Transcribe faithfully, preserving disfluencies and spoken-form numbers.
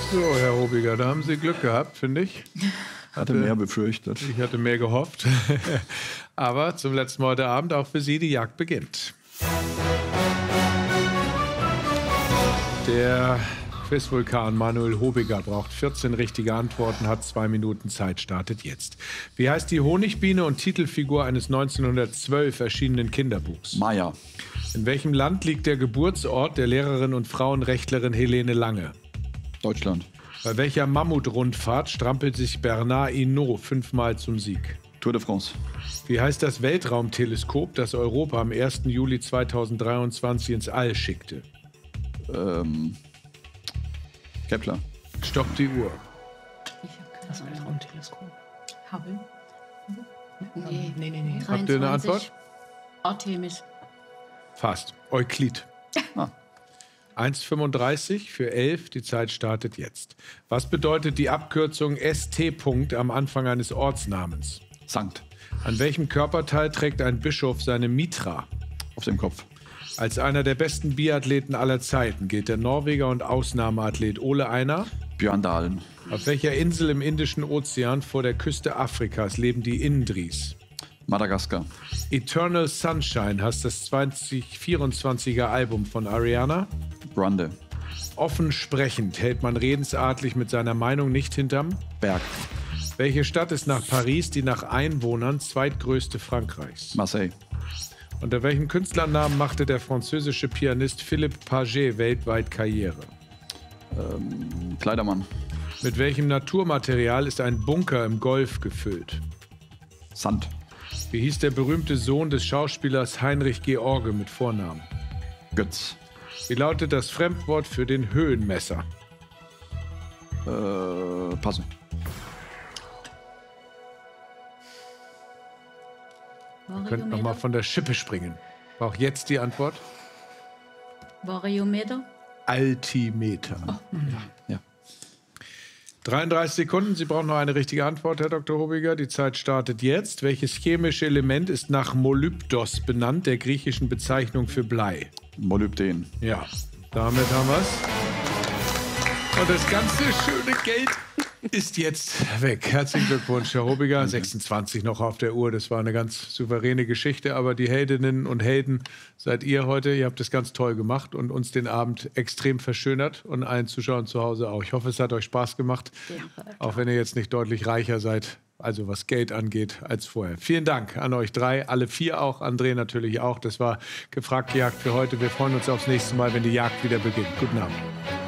So, Herr Hobiger, da haben Sie Glück gehabt, finde ich. Hatte mehr befürchtet. Ich hatte mehr gehofft. Aber zum letzten Mal heute Abend auch für Sie die Jagd beginnt. Der Quizvulkan Manuel Hobiger braucht vierzehn richtige Antworten, hat zwei Minuten Zeit, startet jetzt. Wie heißt die Honigbiene und Titelfigur eines neunzehnhundertzwölf erschienenen Kinderbuchs? Maya. In welchem Land liegt der Geburtsort der Lehrerin und Frauenrechtlerin Helene Lange? Deutschland. Bei welcher Mammutrundfahrt strampelt sich Bernard Hinault fünfmal zum Sieg? Tour de France. Wie heißt das Weltraumteleskop, das Europa am ersten Juli zweitausenddreiundzwanzig ins All schickte? Ähm, Kepler. Stoppt die Uhr. Das Weltraumteleskop. Hubble? Nee, nee, nee. nee. Habt ihr eine Antwort? Artemis. Fast. Euklid. Ah. eins Komma fünfunddreißig für elf. Die Zeit startet jetzt. Was bedeutet die Abkürzung S T. am Anfang eines Ortsnamens? Sankt. An welchem Körperteil trägt ein Bischof seine Mitra? Auf dem Kopf. Als einer der besten Biathleten aller Zeiten gilt der Norweger und Ausnahmeathlet Ole Einar. Björn Dahlen. Auf welcher Insel im Indischen Ozean vor der Küste Afrikas leben die Indris? Madagaskar. Eternal Sunshine heißt das zwanzig vierundzwanziger Album von Ariana. Brande. Offen sprechend hält man redensartlich mit seiner Meinung nicht hinterm Berg. Welche Stadt ist nach Paris die nach Einwohnern zweitgrößte Frankreichs? Marseille. Unter welchem Künstlernamen machte der französische Pianist Philippe Paget weltweit Karriere? Ähm, Kleidermann. Mit welchem Naturmaterial ist ein Bunker im Golf gefüllt? Sand. Wie hieß der berühmte Sohn des Schauspielers Heinrich George mit Vornamen? Götz. Wie lautet das Fremdwort für den Höhenmesser? Äh, passe. Ihr könnt noch mal von der Schippe springen. Braucht jetzt die Antwort? Variometer? Altimeter. Oh. Ja. dreiunddreißig Sekunden. Sie brauchen noch eine richtige Antwort, Herr Doktor Hobiger. Die Zeit startet jetzt. Welches chemische Element ist nach Molybdos benannt, der griechischen Bezeichnung für Blei? Molybden. Ja, damit haben wir es. Und das ganze schöne Geld ist jetzt weg. Herzlichen Glückwunsch, Herr Hobiger. sechsundzwanzig noch auf der Uhr. Das war eine ganz souveräne Geschichte. Aber die Heldinnen und Helden seid ihr heute. Ihr habt das ganz toll gemacht und uns den Abend extrem verschönert. Und allen Zuschauern zu Hause auch. Ich hoffe, es hat euch Spaß gemacht. Ja, auch wenn ihr jetzt nicht deutlich reicher seid, also was Geld angeht, als vorher. Vielen Dank an euch drei, alle vier auch. André natürlich auch. Das war gefragt Jagd für heute. Wir freuen uns aufs nächste Mal, wenn die Jagd wieder beginnt. Guten Abend.